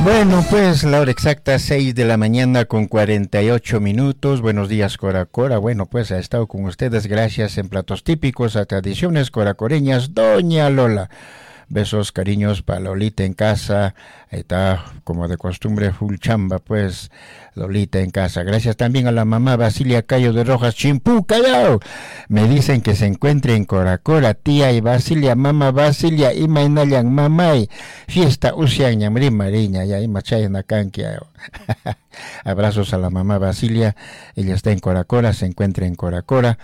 Bueno, pues la hora exacta, 6 de la mañana con 48 minutos. Buenos días, Cora Cora. Bueno, pues ha estado con ustedes gracias en platos típicos a tradiciones coracoreñas, Doña Lola. Besos, cariños para Lolita en casa. Ahí está, como de costumbre, full chamba, pues, Lolita en casa. Gracias también a la mamá Basilia Cayo de Rojas, Chimpú, Callao. Me dicen que se encuentre en Coracora, tía y Basilia, mamá Basilia, y Mainayan, mamay. Fiesta, Usian, Ñamri, Mariña, ya, y Machay, Nacanquia. Abrazos a la mamá Basilia. Ella está en Coracora, se encuentra en Coracora.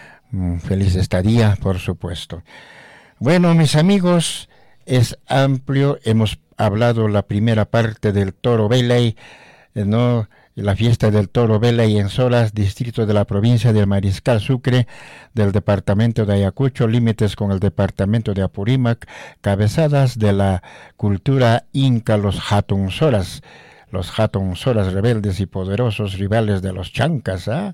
Feliz estadía, por supuesto. Bueno, mis amigos, es amplio. Hemos hablado la primera parte del Toro Veley, ¿no? La fiesta del Toro Veley en Solas, distrito de la provincia del Mariscal Sucre, del departamento de Ayacucho, límites con el departamento de Apurímac, cabezadas de la cultura inca, los Hatunsoras rebeldes y poderosos rivales de los chancas, ¿ah?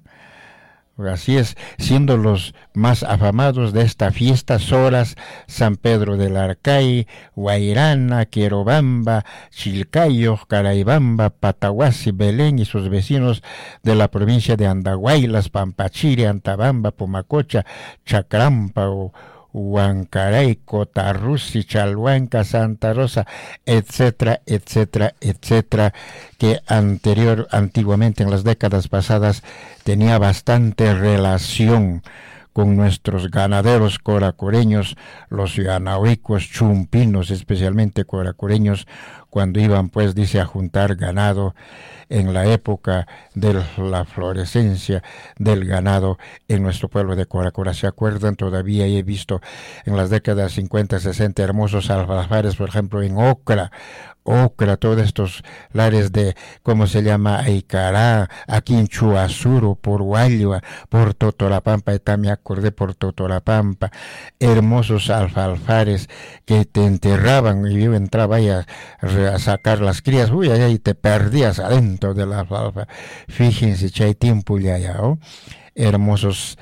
Así es, siendo los más afamados de esta fiesta Soras, San Pedro del Arcay, Guairana, Quierobamba, Chilcayo, Caraibamba, Patahuasi, Belén y sus vecinos de la provincia de Andahuaylas, Pampachiri, Antabamba, Pumacocha, Chacrampa, Huancaray, Cotarrusi, Chalhuanca, Santa Rosa, etcétera, etcétera, etcétera, que antiguamente en las décadas pasadas tenía bastante relación con nuestros ganaderos coracoreños, los yanahuicos, chumpinos, especialmente coracoreños, cuando iban, pues, dice, a juntar ganado en la época de la florescencia del ganado en nuestro pueblo de Coracora. ¿Se acuerdan? Todavía he visto en las décadas 50, 60 hermosos alfalfares, por ejemplo, en Ocra, todos estos lares de, ¿cómo se llama? Aicará, aquí en Chuazuro, por Guayua, por Totorapampa, me acordé por Totorapampa, hermosos alfalfares que te enterraban y yo entraba ahí a sacar las crías, uy, ahí te perdías adentro de la alfalfa. Fíjense, chay tiempo ya, ¿oh? Hermosas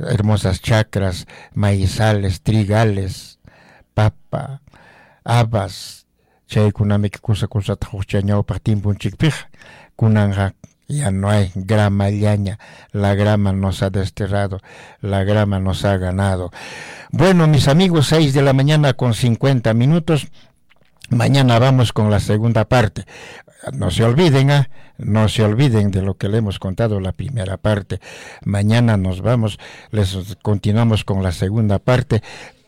chacras, maizales, trigales, papa, habas, chay kunami que cosa tajuchañao partimpo chikpij, kunanja ya no hay grama llaña, la grama nos ha desterrado, la grama nos ha ganado. Bueno, mis amigos, 6 de la mañana con 50 minutos, mañana vamos con la segunda parte. No se olviden, no se olviden de lo que le hemos contado la primera parte. Mañana nos vamos, les continuamos con la segunda parte.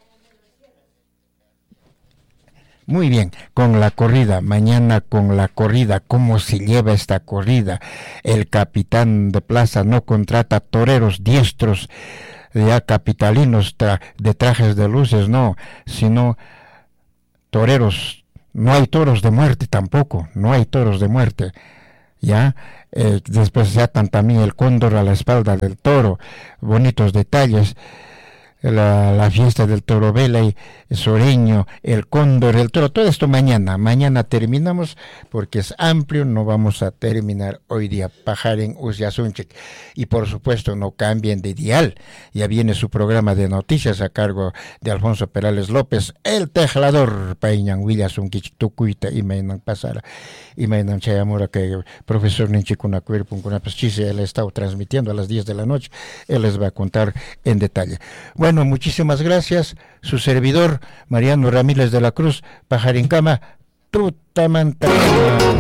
Muy bien, con la corrida, mañana con la corrida, ¿cómo se lleva esta corrida? El capitán de plaza no contrata toreros diestros, ya capitalinos de trajes de luces, no, sino toreros. No hay toros de muerte tampoco, no hay toros de muerte, ya. Después se atan también el cóndor a la espalda del toro, bonitos detalles. La fiesta del Toro Veley, Soreño, el cóndor, el toro, todo esto mañana terminamos porque es amplio, no vamos a terminar hoy día. Pajaren Usiasunchik, y por supuesto no cambien de dial, ya viene su programa de noticias a cargo de Alfonso Perales López, el tejlador, Paiñan Willasun Kichitukuita y Mainan Pasara, y Mainan Chayamura, que profesor Ninchikuna Cuerpun con Apachise, él ha estado transmitiendo a las 10 de la noche, él les va a contar en detalle. Bueno, muchísimas gracias. Su servidor, Mariano Ramírez de la Cruz, Pajarincama, Tutamantana.